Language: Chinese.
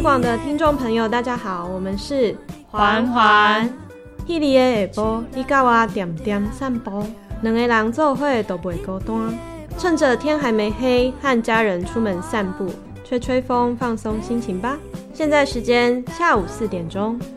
广的听众朋友大家好，我们是环环。 迄日的下晡，你甲我点点散步，两个人做伙都袂孤单。趁着天还没黑，和家人出门散步，吹吹风，放松心情吧。现在时间下午4点钟。